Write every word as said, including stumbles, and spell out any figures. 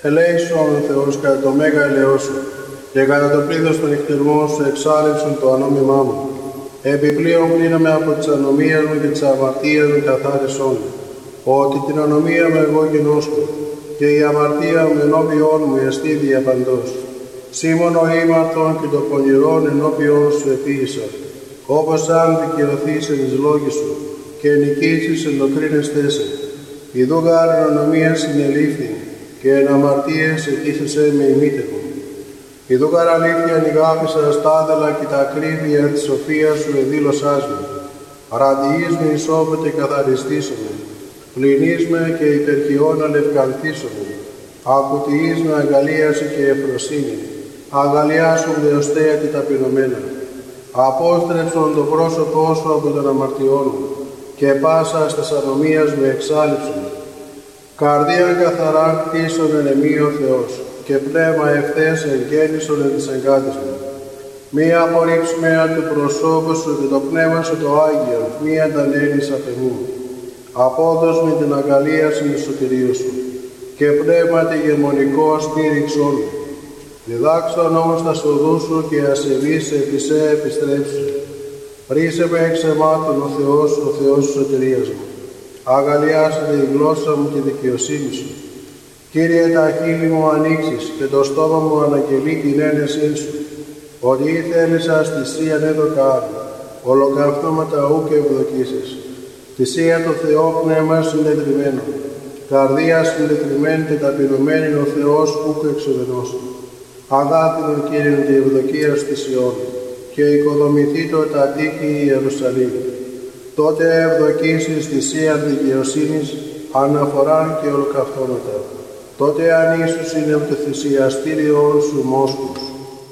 Ελέησον Θεός κατά το μέγα ελαιό σου, και κατά το πλήθος των νυχτερμών σου εξάλληψον το ανώμημά μου. Επιπλέον πλύνομαι από τις ανομίες μου και τις αμαρτίες μου καθάρισόν μου, ότι την ανομία μου εγώ γινώσκω, και η αμαρτία μου ενώπιόν μου εστί διαπαντός. Σήμωνο ήμαρτον και το πονηρόν ενώπιόν σου επίησα, όπως αν δικαιωθείς εν εις λόγοι σου, και νικήσεις ενδοκρίνεστέ σε. Ιδού γάρ εν ανομίας συνελήφθη, και εν αμαρτίες ετήσεσαι με ημίτευον. Ιδού γάρ αλήθεια νηγάπησα στάδελα και τα ακρίβεια της σοφίας σου εδήλωσάς με. Ραντιείς με ισόβοτε καθαριστήσομαι, πλυνείς με και υπερχιών αλευκανθήσομαι. Ακουτιείς με αγαλίαση και ευφροσύνη, αγαλιάσουν δεωστέα και ταπεινωμένα. Απόστρεψον το πρόσωπό σου από τον αμαρτιών μου, και πάσα στας ανομίας μου εξάλληψον. Καρδία καθαρά κτίσον εν εμεί ο Θεός, και πνεύμα ευθές εγγέννησον εν της εγκάτης μου. Μη απορρίψουμε αν το προσώπο σου και το πνεύμα σου το Άγιο, μη αντανέλεις απ' εμού. Απόδος με την αγαλίαση του σωτηρίου σου, και πνεύμα τη γεμονικό στήριξόν μου. Διδάξον όμως τα σοδού σου και ασεβείς επί σε επιστρέψου. Ρίσε με εξ αιμάτων ο Θεός, ο Θεός της σωτηρίας μου. Αγαλιάσε η γλώσσα μου και δικαιοσύνη σου. Κύριε, τα χείλη μου ανοίξεις και το στόμα μου αναγγελεί την ένεσή σου. Ότι ήθελεσας θυσίαν έδωκα άλλο, ολοκαυτώματα ου και ευδοκίσεις. Θυσία το Θεό πνεύμα συντετριμένο, καρδία συντετριμένη και ταπεινωμένη ο Θεός ούκ εξουδενώσου. Αγάπηνον Κύριον και ευδοκία στη Σιών, και οικοδομηθεί το τα τείχη Ιερουσαλήμ. Τότε ευδοκίσεις θυσίαν δικαιοσύνης, αναφοράν και ολοκαυτώματα. Τότε αν ίσους είναι το θυσιαστήριον σου μόσχους.